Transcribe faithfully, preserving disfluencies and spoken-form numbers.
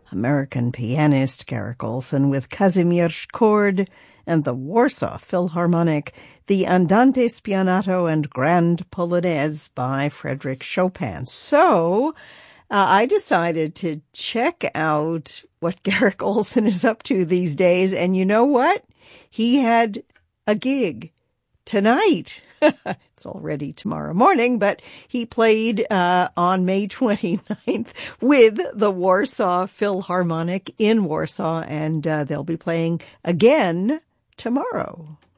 American pianist Garrick Olson with Kazimierz Chord and the Warsaw Philharmonic, the Andante Spianato and Grand Polonaise by Frédéric Chopin. So, uh, I decided to check out what Garrick Olson is up to these days, and you know what? He had a gig tonight. It's already tomorrow morning, but he played uh, on May twenty-ninth with the Warsaw Philharmonic in Warsaw, and uh, they'll be playing again tomorrow.